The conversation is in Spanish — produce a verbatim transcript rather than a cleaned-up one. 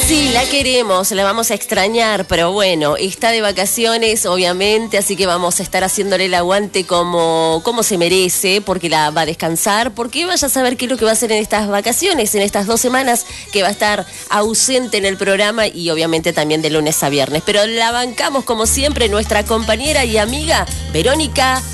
Sí, la queremos, la vamos a extrañar, pero bueno, está de vacaciones, obviamente, así que vamos a estar haciéndole el aguante como, como se merece, porque la va a descansar, porque vaya a saber qué es lo que va a hacer en estas vacaciones, en estas dos semanas que va a estar ausente en el programa y obviamente también de lunes a viernes. Pero la bancamos como siempre nuestra compañera y amiga Verónica